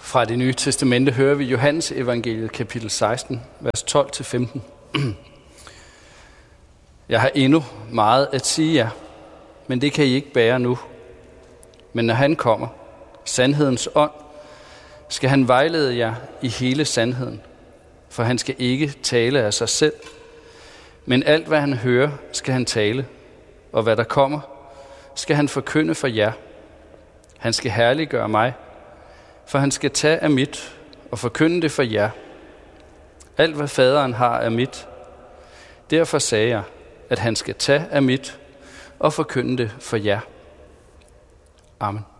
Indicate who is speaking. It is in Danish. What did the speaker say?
Speaker 1: Fra Det Nye Testamente hører vi Johannes evangeliet kapitel 16, vers 12-15. Jeg har endnu meget at sige jer, men det kan I ikke bære nu. Men når han kommer, sandhedens ånd, skal han vejlede jer i hele sandheden. For han skal ikke tale af sig selv, men alt hvad han hører, skal han tale, og hvad der kommer, skal han forkynde for jer. Han skal herliggøre mig, for han skal tage af mit og forkynde det for jer. Alt hvad faderen har er mit. Derfor sagde jeg, at han skal tage af mit og forkynde det for jer. Amen.